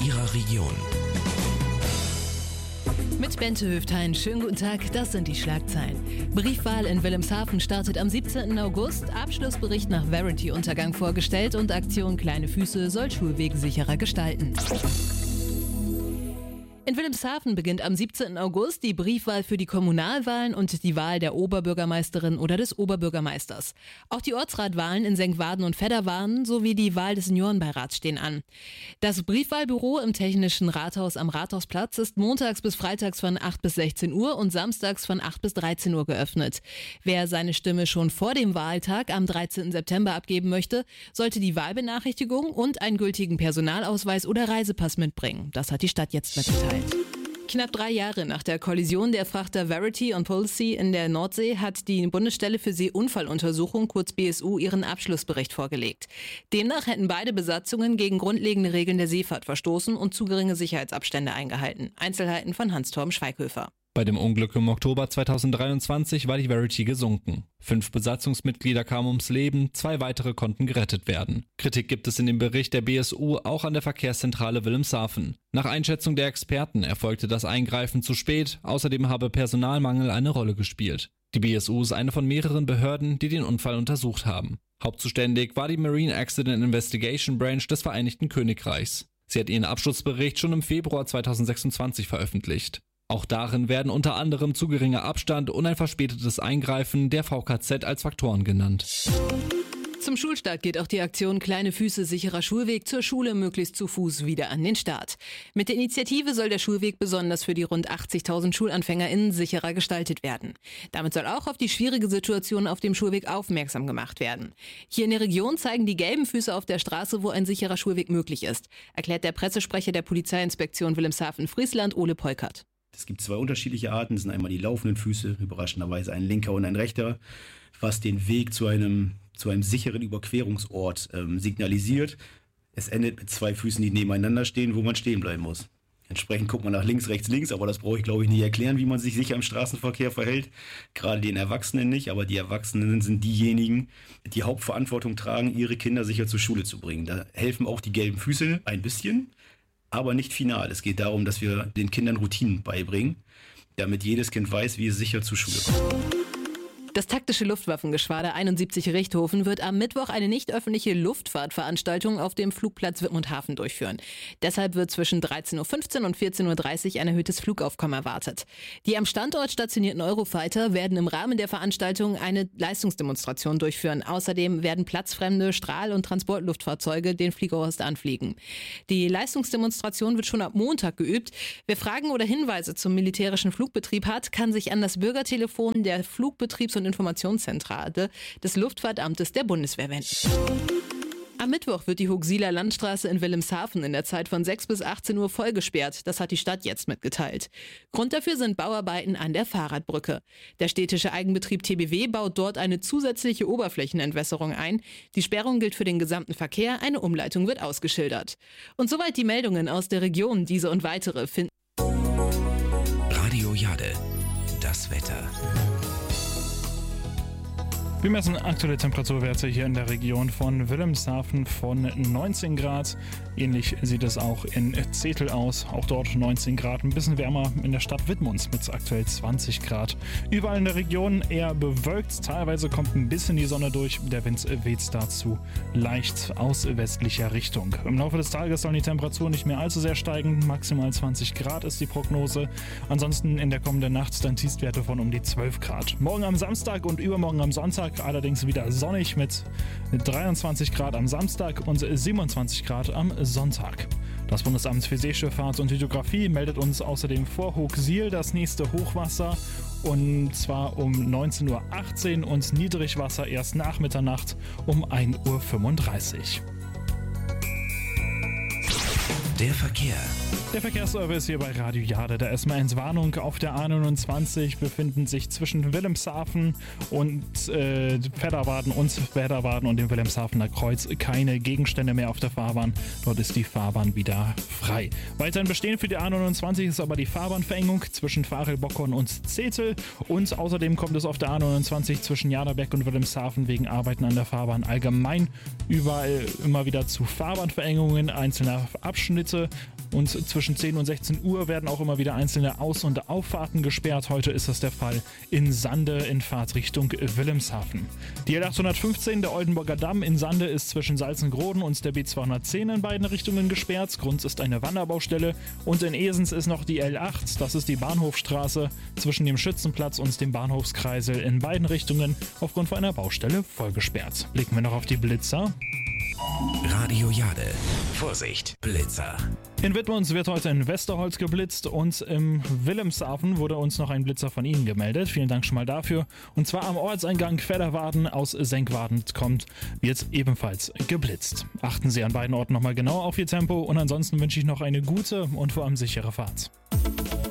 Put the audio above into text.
Ihrer Region. Mit Bente Höftein, schönen guten Tag, das sind die Schlagzeilen. Briefwahl in Wilhelmshaven startet am 17. August, Abschlussbericht nach Verity-Untergang vorgestellt und Aktion Kleine Füße soll Schulwege sicherer gestalten. In Wilhelmshaven beginnt am 17. August die Briefwahl für die Kommunalwahlen und die Wahl der Oberbürgermeisterin oder des Oberbürgermeisters. Auch die Ortsratwahlen in Senkwaden und Vedderwaden sowie die Wahl des Seniorenbeirats stehen an. Das Briefwahlbüro im Technischen Rathaus am Rathausplatz ist montags bis freitags von 8 bis 16 Uhr und samstags von 8 bis 13 Uhr geöffnet. Wer seine Stimme schon vor dem Wahltag am 13. September abgeben möchte, sollte die Wahlbenachrichtigung und einen gültigen Personalausweis oder Reisepass mitbringen. Das hat die Stadt jetzt mitgeteilt. Knapp 3 Jahre nach der Kollision der Frachter Verity und Polesea in der Nordsee hat die Bundesstelle für Seeunfalluntersuchung, kurz BSU, ihren Abschlussbericht vorgelegt. Demnach hätten beide Besatzungen gegen grundlegende Regeln der Seefahrt verstoßen und zu geringe Sicherheitsabstände eingehalten. Einzelheiten von Hans-Torben Schweighöfer. Bei dem Unglück im Oktober 2023 war die Verity gesunken. 5 Besatzungsmitglieder kamen ums Leben, 2 weitere konnten gerettet werden. Kritik gibt es in dem Bericht der BSU auch an der Verkehrszentrale Wilhelmshaven. Nach Einschätzung der Experten erfolgte das Eingreifen zu spät, außerdem habe Personalmangel eine Rolle gespielt. Die BSU ist eine von mehreren Behörden, die den Unfall untersucht haben. Hauptzuständig war die Marine Accident Investigation Branch des Vereinigten Königreichs. Sie hat ihren Abschlussbericht schon im Februar 2026 veröffentlicht. Auch darin werden unter anderem zu geringer Abstand und ein verspätetes Eingreifen der VKZ als Faktoren genannt. Zum Schulstart geht auch die Aktion Kleine Füße, sicherer Schulweg zur Schule möglichst zu Fuß wieder an den Start. Mit der Initiative soll der Schulweg besonders für die rund 80.000 SchulanfängerInnen sicherer gestaltet werden. Damit soll auch auf die schwierige Situation auf dem Schulweg aufmerksam gemacht werden. Hier in der Region zeigen die gelben Füße auf der Straße, wo ein sicherer Schulweg möglich ist, erklärt der Pressesprecher der Polizeiinspektion Wilhelmshaven-Friesland, Ole Peukert. Es gibt 2 unterschiedliche Arten. Das sind einmal die laufenden Füße, überraschenderweise ein linker und ein rechter, was den Weg zu einem sicheren Überquerungsort signalisiert. Es endet mit 2 Füßen, die nebeneinander stehen, wo man stehen bleiben muss. Entsprechend guckt man nach links, rechts, aber das brauche ich, glaube ich, nicht erklären, wie man sich sicher im Straßenverkehr verhält. Gerade den Erwachsenen nicht, aber die Erwachsenen sind diejenigen, die Hauptverantwortung tragen, ihre Kinder sicher zur Schule zu bringen. Da helfen auch die gelben Füße ein bisschen, aber nicht final. Es geht darum, dass wir den Kindern Routinen beibringen, damit jedes Kind weiß, wie es sicher zur Schule kommt. Das taktische Luftwaffengeschwader 71 Richthofen wird am Mittwoch eine nicht öffentliche Luftfahrtveranstaltung auf dem Flugplatz Wittmundhafen durchführen. Deshalb wird zwischen 13.15 Uhr und 14.30 Uhr ein erhöhtes Flugaufkommen erwartet. Die am Standort stationierten Eurofighter werden im Rahmen der Veranstaltung eine Leistungsdemonstration durchführen. Außerdem werden platzfremde Strahl- und Transportluftfahrzeuge den Fliegerhorst anfliegen. Die Leistungsdemonstration wird schon ab Montag geübt. Wer Fragen oder Hinweise zum militärischen Flugbetrieb hat, kann sich an das Bürgertelefon der Flugbetriebs- und Informationszentrale des Luftfahrtamtes der Bundeswehr wenden. Am Mittwoch wird die Hugsieler Landstraße in Wilhelmshaven in der Zeit von 6 bis 18 Uhr voll gesperrt. Das hat die Stadt jetzt mitgeteilt. Grund dafür sind Bauarbeiten an der Fahrradbrücke. Der städtische Eigenbetrieb TBW baut dort eine zusätzliche Oberflächenentwässerung ein. Die Sperrung gilt für den gesamten Verkehr. Eine Umleitung wird ausgeschildert. Und soweit die Meldungen aus der Region. Diese und weitere finden. Radio Jade. Das Wetter. Wir messen aktuelle Temperaturwerte hier in der Region von Wilhelmshaven von 19 Grad. Ähnlich sieht es auch in Zetel aus. Auch dort 19 Grad, ein bisschen wärmer in der Stadt Wittmund mit aktuell 20 Grad. Überall in der Region eher bewölkt. Teilweise kommt ein bisschen die Sonne durch. Der Wind weht dazu leicht aus westlicher Richtung. Im Laufe des Tages sollen die Temperaturen nicht mehr allzu sehr steigen. Maximal 20 Grad ist die Prognose. Ansonsten in der kommenden Nacht dann Tiefstwerte von um die 12 Grad. Morgen am Samstag und übermorgen am Sonntag allerdings wieder sonnig mit 23 Grad am Samstag und 27 Grad am Sonntag. Das Bundesamt für Seeschifffahrt und Hydrographie meldet uns außerdem vor Hooghsiel das nächste Hochwasser, und zwar um 19.18 Uhr und Niedrigwasser erst nach Mitternacht um 1.35 Uhr. Der Verkehr. Der Verkehrsservice hier bei Radio Jade. Da erstmal Entwarnung auf der A29 befinden sich zwischen Wilhelmshaven und Vedderwaden und Werderwaden und dem Wilhelmshavener Kreuz keine Gegenstände mehr auf der Fahrbahn. Dort ist die Fahrbahn wieder frei. Weiterhin bestehen für die A29 ist aber die Fahrbahnverengung zwischen Varel-Bockhorn und Zetel, und außerdem kommt es auf der A29 zwischen Jaderbeck und Wilhelmshaven wegen Arbeiten an der Fahrbahn allgemein überall immer wieder zu Fahrbahnverengungen einzelner Abschnitte. und zwischen 10 und 16 Uhr werden auch immer wieder einzelne Aus- und Auffahrten gesperrt. Heute ist das der Fall in Sande in Fahrtrichtung Wilhelmshaven. Die L815, der Oldenburger Damm in Sande, ist zwischen Salzengroden und der B210 in beiden Richtungen gesperrt. Grund ist eine Wanderbaustelle. Und in Esens ist noch die L8, das ist die Bahnhofstraße, zwischen dem Schützenplatz und dem Bahnhofskreisel in beiden Richtungen aufgrund von einer Baustelle vollgesperrt. Blicken wir noch auf die Blitzer. Radio Jade. Vorsicht, Blitzer. In Wittmund wird heute in Westerholz geblitzt und im Wilhelmshaven wurde uns noch ein Blitzer von Ihnen gemeldet. Vielen Dank schon mal dafür. Und zwar am Ortseingang Quedderwaden aus Senkwaden wird ebenfalls geblitzt. Achten Sie an beiden Orten nochmal genau auf Ihr Tempo und ansonsten wünsche ich noch eine gute und vor allem sichere Fahrt.